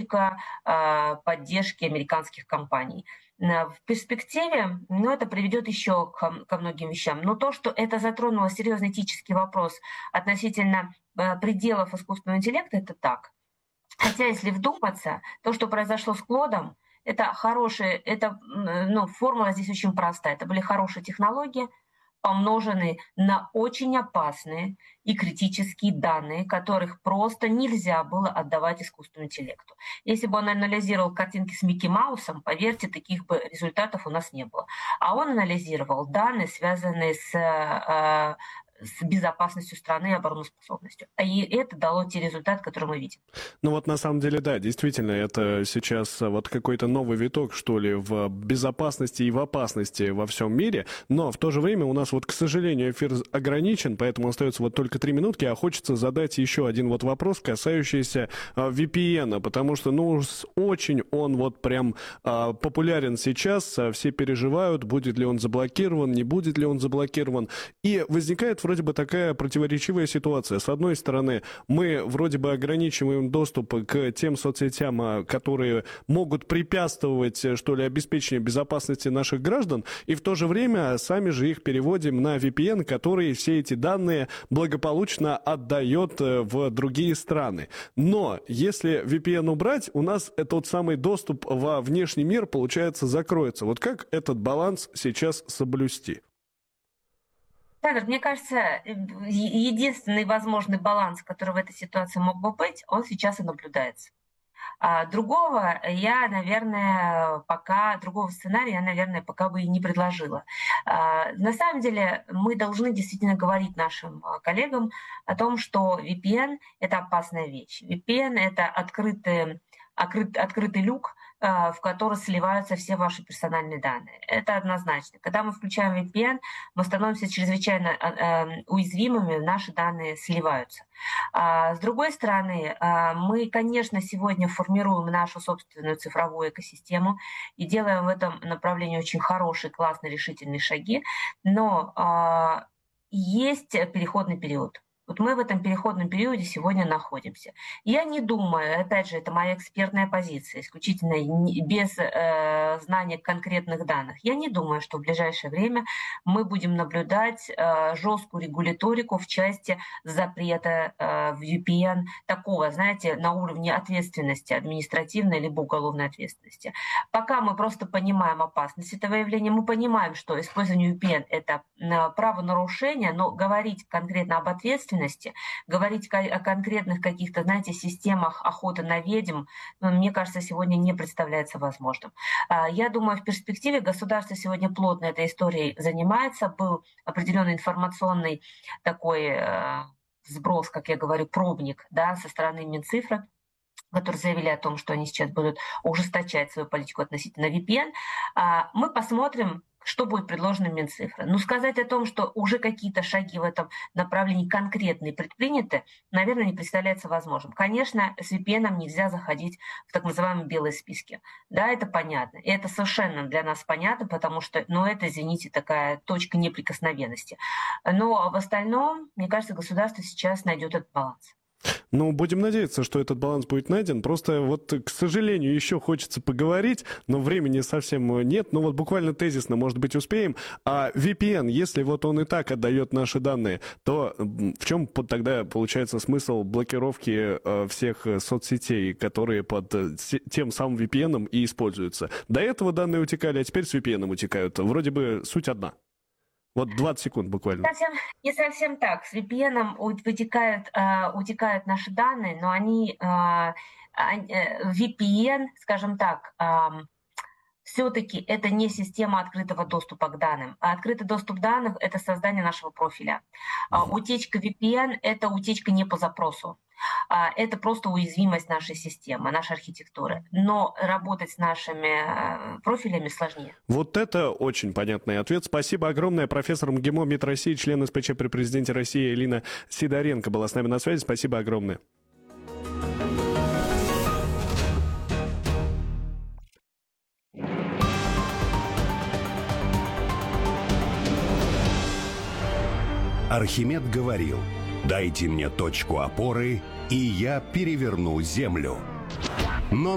политика поддержки американских компаний. В перспективе, это приведет еще ко многим вещам. Но то, что это затронуло серьезный этический вопрос относительно пределов искусственного интеллекта, это так. Хотя, если вдуматься, то, что произошло с Клодом, это хорошие, формула здесь очень простая. Это были хорошие технологии, помноженные на очень опасные и критические данные, которых просто нельзя было отдавать искусственному интеллекту. Если бы он анализировал картинки с Микки Маусом, поверьте, таких бы результатов у нас не было. А он анализировал данные, связанные с безопасностью страны и обороноспособностью. И это дало те результаты, которые мы видим. На самом деле, да, действительно, это сейчас какой-то новый виток, что ли, в безопасности и в опасности во всем мире, но в то же время у нас, к сожалению, эфир ограничен, поэтому остается только 3 минутки, а хочется задать еще один вопрос, касающийся VPN, потому что, очень он прям популярен сейчас, все переживают, будет ли он заблокирован, не будет ли он заблокирован, и возникает вроде бы такая противоречивая ситуация. С одной стороны, мы вроде бы ограничиваем доступ к тем соцсетям, которые могут препятствовать, что ли, обеспечению безопасности наших граждан, и в то же время сами же их переводим на VPN, который все эти данные благополучно отдает в другие страны. Но если VPN убрать, у нас тот самый доступ во внешний мир, получается, закроется. Как этот баланс сейчас соблюсти? Федор, мне кажется, единственный возможный баланс, который в этой ситуации мог бы быть, он сейчас и наблюдается. Другого сценария, пока бы и не предложила. На самом деле, мы должны действительно говорить нашим коллегам о том, что VPN — это опасная вещь. VPN — это открытый люк, в который сливаются все ваши персональные данные. Это однозначно. Когда мы включаем VPN, мы становимся чрезвычайно уязвимыми, наши данные сливаются. С другой стороны, мы, конечно, сегодня формируем нашу собственную цифровую экосистему и делаем в этом направлении очень хорошие, классные, решительные шаги, но есть переходный период. Мы в этом переходном периоде сегодня находимся. Я не думаю, опять же, это моя экспертная позиция, исключительно без знания конкретных данных. Я не думаю, что в ближайшее время мы будем наблюдать жесткую регуляторику в части запрета VPN такого, на уровне ответственности, административной либо уголовной ответственности. Пока мы просто понимаем опасность этого явления, мы понимаем, что использование VPN — это правонарушение, но говорить конкретно об ответственности, говорить о конкретных каких-то, системах охоты на ведьм, мне кажется, сегодня не представляется возможным. Я думаю, в перспективе государство сегодня плотно этой историей занимается. Был определенный информационный такой сброс, как я говорю, пробник, со стороны Минцифры, которые заявили о том, что они сейчас будут ужесточать свою политику относительно VPN. Мы посмотрим, что будет предложено Минцифрой. Сказать о том, что уже какие-то шаги в этом направлении конкретные предприняты, наверное, не представляется возможным. Конечно, с VPN нельзя заходить в так называемые белые списки. Да, это понятно. И это совершенно для нас понятно, потому что, это, извините, такая точка неприкосновенности. Но в остальном, мне кажется, государство сейчас найдет этот баланс. Будем надеяться, что этот баланс будет найден. Просто к сожалению, еще хочется поговорить, но времени совсем нет. Буквально тезисно, может быть, успеем. А VPN, если он и так отдает наши данные, то в чем тогда получается смысл блокировки всех соцсетей, которые под тем самым VPN и используются? До этого данные утекали, а теперь с VPN утекают. Вроде бы суть одна. 20 секунд буквально. Не совсем так. С VPN утекают наши данные, но VPN, скажем так, все-таки это не система открытого доступа к данным. А открытый доступ данных — это создание нашего профиля. Утечка VPN — это утечка не по запросу. Это просто уязвимость нашей системы, нашей архитектуры. Но работать с нашими профилями сложнее. Это очень понятный ответ. Спасибо огромное. Профессор МГИМО МИД России, член СПЧ при президенте России Элина Сидоренко была с нами на связи. Спасибо огромное. Архимед говорил: «Дайте мне точку опоры, и я переверну землю». Но